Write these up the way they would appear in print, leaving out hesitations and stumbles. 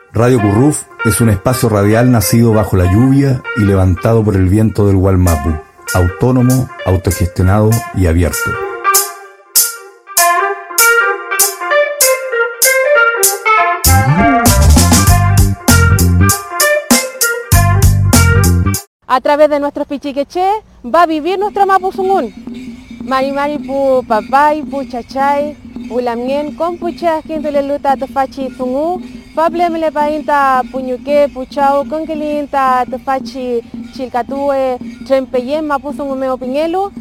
Radio Curruf es un espacio radial nacido bajo la lluvia y levantado por el viento del Wallmapu, autónomo, autogestionado y abierto. A través de nuestros pichiqueché va a vivir nuestro mapuzungún. Mari mari pu papay, pu chachay, pu lamien, con puchas quintule luta tufachi zungu, fablemele painta puñuque, puchau, con kelinta tufachi chilcatue, trempeyem, mapuzungu meo piñelu,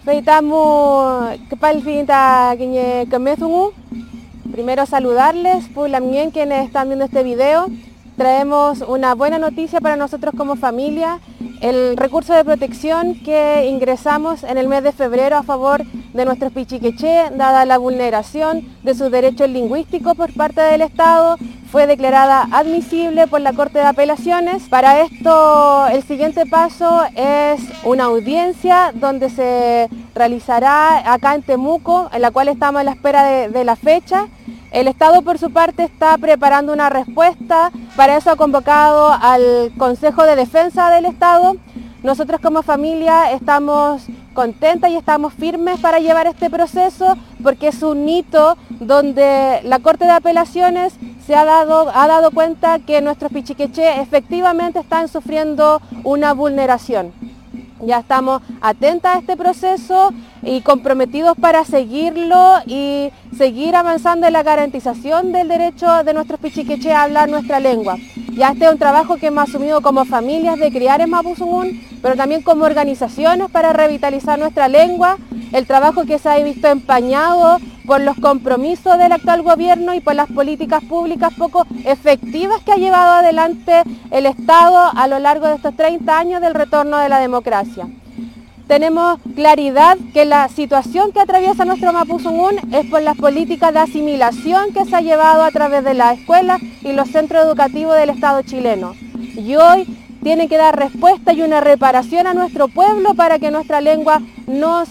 feitamu kepal finta quiñe camezungu. Primero saludarles, pu lamien quienes están viendo este video. Traemos una buena noticia para nosotros como familia, el recurso de protección que ingresamos en el mes de febrero a favor de nuestros pichiqueché, dada la vulneración de sus derechos lingüísticos por parte del Estado, fue declarada admisible por la Corte de Apelaciones. Para esto, el siguiente paso es una audiencia donde se realizará acá en Temuco, en la cual estamos a la espera de la fecha. El Estado, por su parte, está preparando una respuesta. Para eso ha convocado al Consejo de Defensa del Estado. Nosotros como familia estamos contentas y estamos firmes para llevar este proceso porque es un hito donde la Corte de Apelaciones ha dado cuenta que nuestros pichiqueché efectivamente están sufriendo una vulneración. Ya estamos atentas a este proceso y comprometidos para seguirlo y seguir avanzando en la garantización del derecho de nuestros pichiqueché a hablar nuestra lengua. Ya este es un trabajo que hemos asumido como familias de criar en mapuzungún, pero también como organizaciones para revitalizar nuestra lengua, el trabajo que se ha visto empañado por los compromisos del actual gobierno y por las políticas públicas poco efectivas que ha llevado adelante el Estado a lo largo de estos 30 años del retorno de la democracia. Tenemos claridad que la situación que atraviesa nuestro mapuzungún es por las políticas de asimilación que se ha llevado a través de las escuelas y los centros educativos del Estado chileno. Y hoy tiene que dar respuesta y una reparación a nuestro pueblo para que nuestra lengua no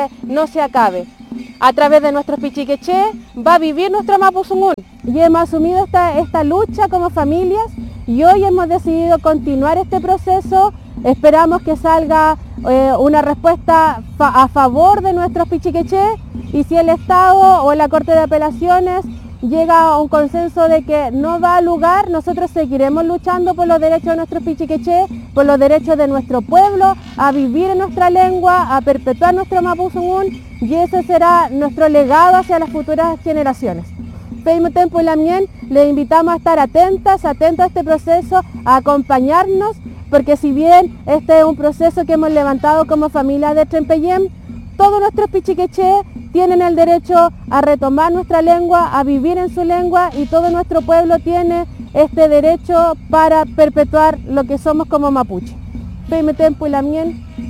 se acabe. A través de nuestros pichiqueché va a vivir nuestro mapuzungún. Y hemos asumido esta lucha como familias y hoy hemos decidido continuar este proceso. Esperamos que salga una respuesta a favor de nuestros pichiqueché y si el Estado o la Corte de Apelaciones llega a un consenso de que no da lugar, nosotros seguiremos luchando por los derechos de nuestros pichiqueché, por los derechos de nuestro pueblo, a vivir en nuestra lengua, a perpetuar nuestro mapuzungún y ese será nuestro legado hacia las futuras generaciones. Pedimos tiempo y lamien, les invitamos a estar atentos a este proceso, a acompañarnos, porque si bien este es un proceso que hemos levantado como familia de Trempeyem, todos nuestros pichiqueché tienen el derecho a retomar nuestra lengua, a vivir en su lengua y todo nuestro pueblo tiene este derecho para perpetuar lo que somos como mapuche. Pedimos tiempo y lamien.